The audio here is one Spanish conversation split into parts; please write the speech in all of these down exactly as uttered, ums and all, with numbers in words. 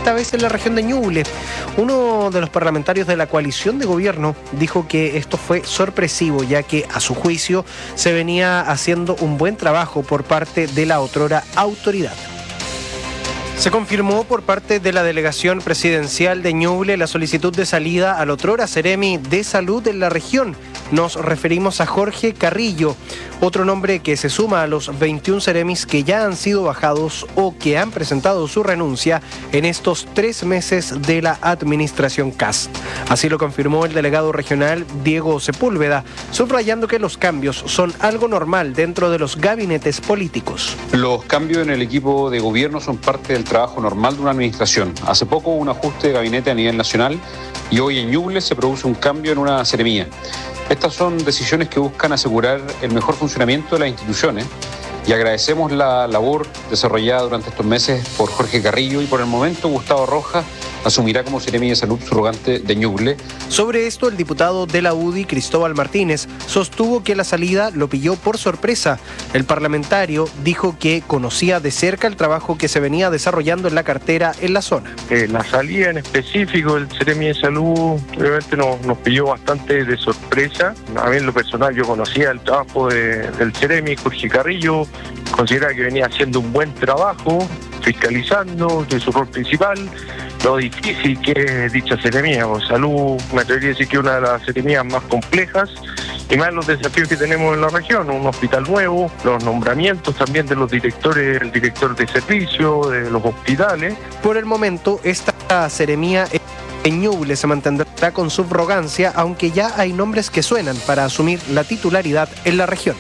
esta vez en la región de Ñuble. Uno de los parlamentarios de la coalición de gobierno dijo que esto fue sorpresivo, ya que a su juicio se venía haciendo un buen trabajo por parte de la otrora autoridad. Se confirmó por parte de la delegación presidencial de Ñuble la solicitud de salida al otrora Seremi de Salud en la región. Nos referimos a Jorge Carrillo, otro nombre que se suma a los veintiún seremis que ya han sido bajados o que han presentado su renuncia en estos tres meses de la administración Kast. Así lo confirmó el delegado regional Diego Sepúlveda, subrayando que los cambios son algo normal dentro de los gabinetes políticos. Los cambios en el equipo de gobierno son parte del trabajo normal de una administración. Hace poco hubo un ajuste de gabinete a nivel nacional y hoy en Ñuble se produce un cambio en una seremía. Estas son decisiones que buscan asegurar el mejor funcionamiento de las instituciones y agradecemos la labor desarrollada durante estos meses por Jorge Carrillo y por el momento Gustavo Rojas asumirá como Seremi de Salud subrogante de Ñuble. Sobre esto, el diputado de la U D I, Cristóbal Martínez, sostuvo que la salida lo pilló por sorpresa. El parlamentario dijo que conocía de cerca el trabajo que se venía desarrollando en la cartera en la zona. Eh, la salida en específico del Seremi de Salud obviamente nos, nos pilló bastante de sorpresa. A mí en lo personal yo conocía el trabajo de, del Seremi, Jorge Carrillo, consideraba que venía haciendo un buen trabajo, fiscalizando de su rol principal. Lo difícil que es dicha seremía, pues, salud, me atrevería a decir que es una de las seremías más complejas y más los desafíos que tenemos en la región, un hospital nuevo, los nombramientos también de los directores, el director de servicio, de los hospitales. Por el momento, esta seremía en Ñuble se mantendrá con subrogancia, aunque ya hay nombres que suenan para asumir la titularidad en la región.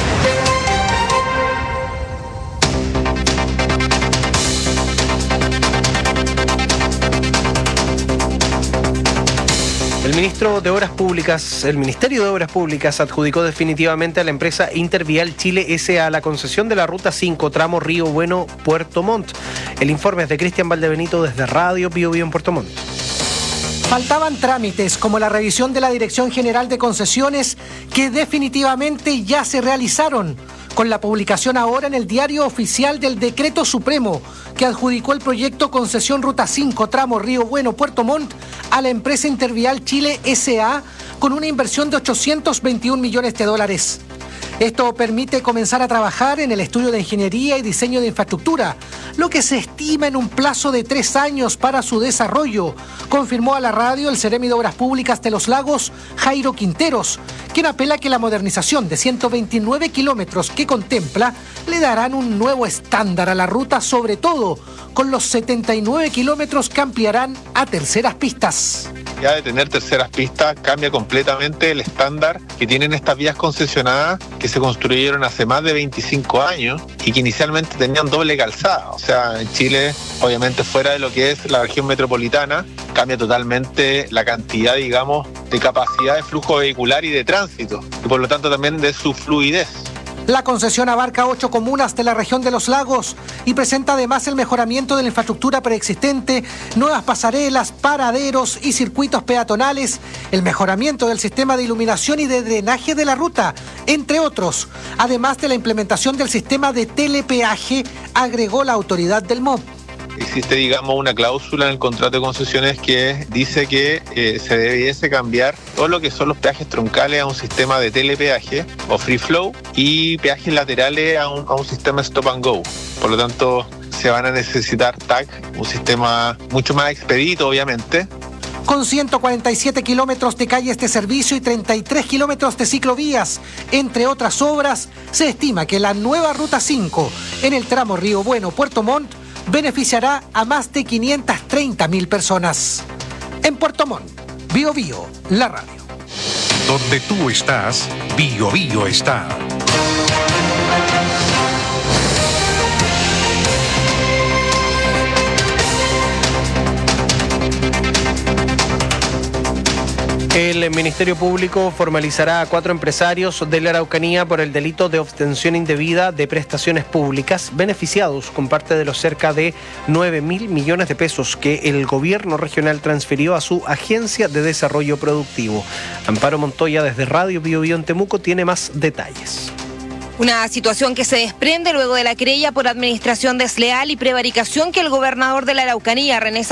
El ministro de Obras Públicas, el Ministerio de Obras Públicas adjudicó definitivamente a la empresa Intervial Chile S A la concesión de la Ruta cinco, tramo Río Bueno-Puerto Montt. El informe es de Cristian Valdebenito desde Radio Bio Bio en Puerto Montt. Faltaban trámites como la revisión de la Dirección General de Concesiones que definitivamente ya se realizaron, con la publicación ahora en el Diario Oficial del Decreto Supremo que adjudicó el proyecto Concesión Ruta cinco, tramo Río Bueno-Puerto Montt a la empresa Intervial Chile S A con una inversión de ochocientos veintiún millones de dólares. Esto permite comenzar a trabajar en el estudio de ingeniería y diseño de infraestructura, lo que se estima en un plazo de tres años para su desarrollo, confirmó a la radio el Seremi de Obras Públicas de Los Lagos, Jairo Quinteros, quien apela que la modernización de ciento veintinueve kilómetros que contempla le darán un nuevo estándar a la ruta, sobre todo con los setenta y nueve kilómetros que ampliarán a terceras pistas. Ya de tener terceras pistas cambia completamente el estándar que tienen estas vías concesionadas que se construyeron hace más de veinticinco años y que inicialmente tenían doble calzada. O sea, en Chile, obviamente fuera de lo que es la región metropolitana, cambia totalmente la cantidad, digamos, de capacidad de flujo vehicular y de tránsito, y por lo tanto también de su fluidez. La concesión abarca ocho comunas de la región de Los Lagos y presenta además el mejoramiento de la infraestructura preexistente, nuevas pasarelas, paraderos y circuitos peatonales, el mejoramiento del sistema de iluminación y de drenaje de la ruta, entre otros, además de la implementación del sistema de telepeaje, agregó la autoridad del M O B. Existe, digamos, una cláusula en el contrato de concesiones que dice que eh, se debiese cambiar todo lo que son los peajes troncales a un sistema de telepeaje o free flow y peajes laterales a un, a un sistema stop and go. Por lo tanto, se van a necesitar T A C, un sistema mucho más expedito, obviamente. Con ciento cuarenta y siete kilómetros de calles de servicio y treinta y tres kilómetros de ciclovías, entre otras obras, se estima que la nueva Ruta cinco en el tramo Río Bueno-Puerto Montt beneficiará a más de quinientas treinta mil personas. En Puerto Montt, Bio Bio, la radio. Donde tú estás, Bio Bio está. El Ministerio Público formalizará a cuatro empresarios de la Araucanía por el delito de obtención indebida de prestaciones públicas, beneficiados con parte de los cerca de nueve mil millones de pesos que el gobierno regional transfirió a su Agencia de Desarrollo Productivo. Amparo Montoya desde Radio Bio Bio en Temuco tiene más detalles. Una situación que se desprende luego de la querella por administración desleal y prevaricación que el gobernador de la Araucanía, René